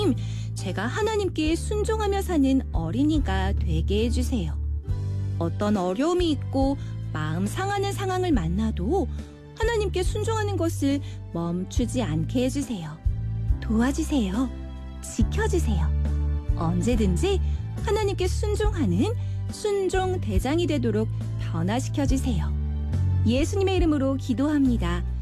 하나님, 제가 하나님께 순종하며 사는 어린이가 되게 해주세요. 어떤 어려움이 있고 마음 상하는 상황을 만나도 하나님께 순종하는 것을 멈추지 않게 해주세요. 도와주세요. 지켜주세요. 언제든지 하나님께 순종하는 순종 대장이 되도록 변화시켜주세요. 예수님의 이름으로 기도합니다.